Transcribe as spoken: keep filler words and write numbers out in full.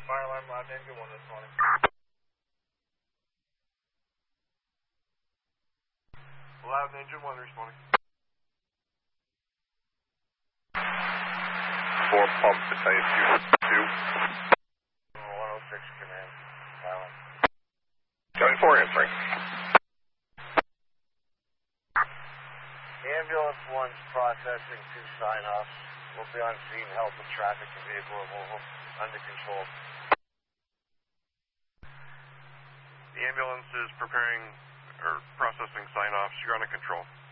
Fire alarm loud engine one this morning. Loud engine one responding. Four pump battalion two two. one oh six command. Silent. Going four answering. Ambulance one's processing two sign-offs. We'll be on scene, help with traffic and vehicle removal. Under control. The ambulance is preparing or processing sign-offs. You're under control.